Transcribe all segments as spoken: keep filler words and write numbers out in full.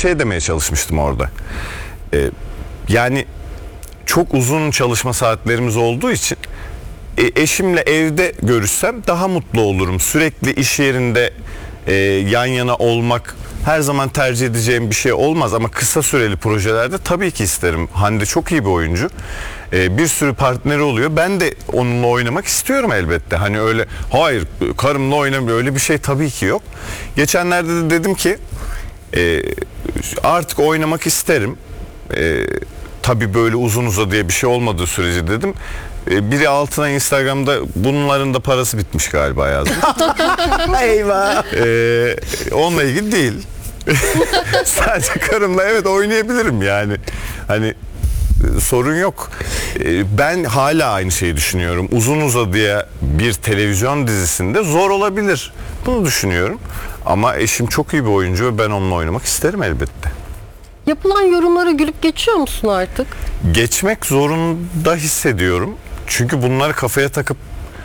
şey demeye çalışmıştım orada. Ee, yani çok uzun çalışma saatlerimiz olduğu için e, eşimle evde görüşsem daha mutlu olurum. Sürekli iş yerinde e, yan yana olmak her zaman tercih edeceğim bir şey olmaz ama kısa süreli projelerde tabii ki isterim. Hande çok iyi bir oyuncu. Ee, bir sürü partneri oluyor. Ben de onunla oynamak istiyorum elbette. Hani öyle hayır karımla oynamıyor öyle bir şey tabii ki yok. Geçenlerde de dedim ki e, artık oynamak isterim. E, tabii böyle uzun uzadıya bir şey olmadığı sürece dedim. E, biri altına Instagram'da bunların da parası bitmiş galiba yazmış. Eyvah. E, onunla ilgili değil. Sadece karımla evet oynayabilirim yani. Hani sorun yok. Ben hala aynı şeyi düşünüyorum. Uzun uzadıya bir televizyon dizisinde zor olabilir. Bunu düşünüyorum. Ama eşim çok iyi bir oyuncu ve ben onunla oynamak isterim elbette. Yapılan yorumlara gülüp geçiyor musun artık? Geçmek zorunda hissediyorum. Çünkü bunları kafaya takıp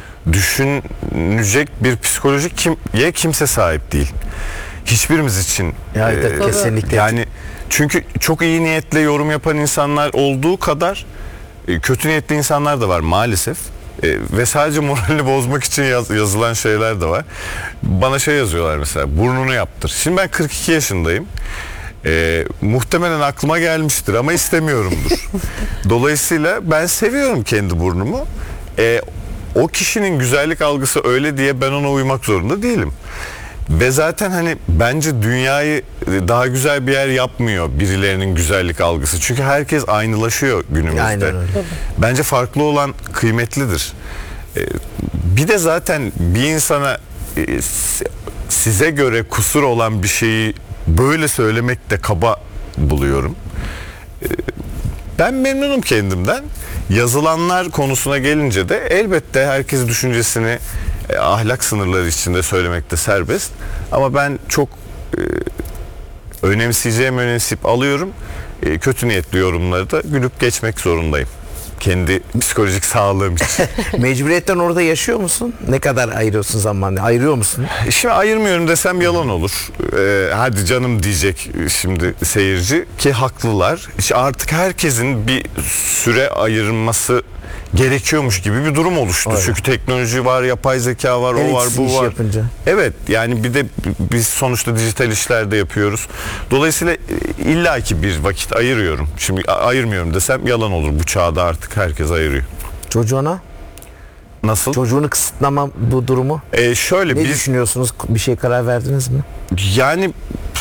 düşünecek bir psikolojik kimye kimse sahip değil. Hiçbirimiz için. Ya, evet, e, kesinlikle. Yani çünkü çok iyi niyetle yorum yapan insanlar olduğu kadar e, kötü niyetli insanlar da var maalesef. E, ve sadece moralini bozmak için yaz, yazılan şeyler de var. Bana şey yazıyorlar mesela, burnunu yaptır. Şimdi ben kırk iki yaşındayım. E, muhtemelen aklıma gelmiştir ama istemiyorumdur. Dolayısıyla ben seviyorum kendi burnumu. E, o kişinin güzellik algısı öyle diye ben ona uymak zorunda değilim. Ve zaten hani bence dünyayı daha güzel bir yer yapmıyor birilerinin güzellik algısı. Çünkü herkes aynılaşıyor günümüzde. Aynen öyle. Bence farklı olan kıymetlidir. Ee, bir de zaten bir insana e, size göre kusur olan bir şeyi böyle söylemek de kaba buluyorum. Ee, ben memnunum kendimden. Yazılanlar konusuna gelince de elbette herkes düşüncesini e, ahlak sınırları içinde söylemekte serbest. Ama ben çok e, önemseyeceğim önemseyip alıyorum. E, kötü niyetli yorumları da gülüp geçmek zorundayım. Kendi psikolojik sağlığım için. Mecburiyetten orada yaşıyor musun? Ne kadar ayırıyorsun zamanını? Ayırıyor musun? Şimdi ayırmıyorum desem yalan olur. Ee, hadi canım diyecek şimdi seyirci ki haklılar. İşte artık herkesin bir süre ayırması gerekiyormuş gibi bir durum oluştu. Öyle. Çünkü teknoloji var, yapay zeka var, Her o var, ikisi bu iş var. yapınca. Evet yani bir de biz sonuçta dijital işlerde yapıyoruz. Dolayısıyla illaki bir vakit ayırıyorum. Şimdi ayırmıyorum desem yalan olur. Bu çağda artık herkes ayırıyor. Çocuğuna? Nasıl? Çocuğunu kısıtlama bu durumu. Ee, şöyle Ne biz düşünüyorsunuz? Bir şey karar verdiniz mi? yani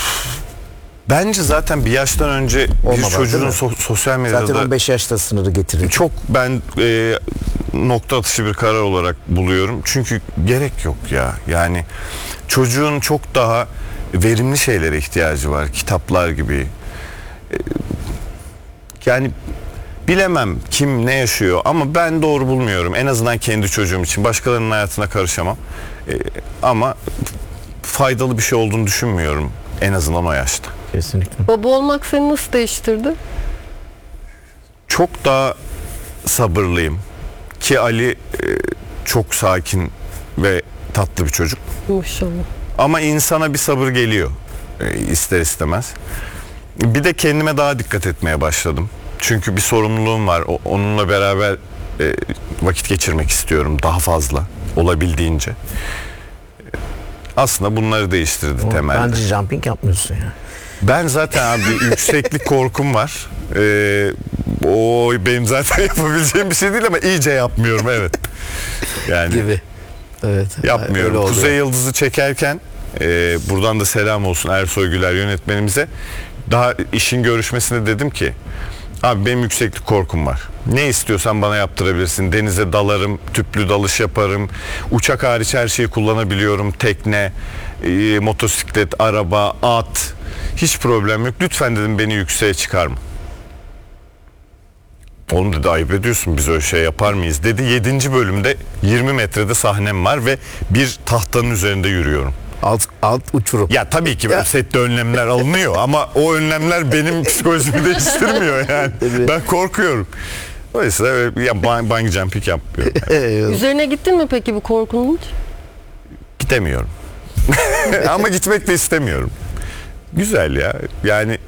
bence zaten bir yaştan önce Olmamalı, bir değil çocuğun mi? so- sosyal medyada Zaten on beş yaşta sınırı getirir. çok ben e, nokta atışı bir karar olarak buluyorum. Çünkü gerek yok ya. Yani çocuğun çok daha verimli şeylere ihtiyacı var. Kitaplar gibi. E, yani bilemem kim ne yaşıyor ama ben doğru bulmuyorum. En azından kendi çocuğum için. Başkalarının hayatına karışamam. E, ama faydalı bir şey olduğunu düşünmüyorum. En azından o yaşta. Kesinlikle. Baba olmak seni nasıl değiştirdi? Çok daha sabırlıyım. Ki Ali e, çok sakin ve tatlı bir çocuk. Maşallah. Ama insana bir sabır geliyor e, ister istemez. Bir de kendime daha dikkat etmeye başladım. Çünkü bir sorumluluğum var. O, onunla beraber e, vakit geçirmek istiyorum daha fazla olabildiğince. E, Aslında bunları değiştirdi O, temelde. bence jumping yapmıyorsun ya. Ben zaten abi yükseklik korkum var. Ee, o benim zaten yapabileceğim bir şey değil ama iyice yapmıyorum evet. Yani Gibi. Evet. yapmıyorum. öyle oluyor. Kuzey Yıldızı çekerken e, buradan da selam olsun Ersoy Güler yönetmenimize. Daha işin görüşmesinde dedim ki abi benim yükseklik korkum var. Ne istiyorsan bana yaptırabilirsin. Denize dalarım, tüplü dalış yaparım. Uçak hariç her şeyi kullanabiliyorum. Tekne, e, motosiklet, araba, at. Hiç problem yok. Lütfen dedim beni yükseğe çıkarma. Oğlum dedi ayıp ediyorsun biz öyle şey yapar mıyız dedi. Yedinci bölümde yirmi metrede sahnem var ve bir tahtanın üzerinde yürüyorum. Alt, alt uçurum. Ya tabii ki Ya. sette önlemler alınıyor ama o önlemler benim psikolojimi değiştirmiyor yani. Evet. Ben korkuyorum. Dolayısıyla öyle, ya bungee bungee jumping yapmıyorum. Yani. Üzerine gittin mi peki bu korkunun hiç? Gidemiyorum. Ama gitmek de istemiyorum. Güzel ya. Yani